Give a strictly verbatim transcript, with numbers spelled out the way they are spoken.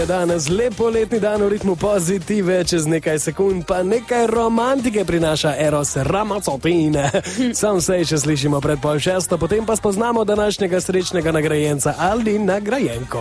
Danes lepo letni dan v ritmu pozitive, čez nekaj sekund pa nekaj romantike prinaša Eros Ramazzotti. Sam se še slišimo pred pol šesto, potem pa spoznamo današnjega srečnega nagrajenca ali nagrajenko.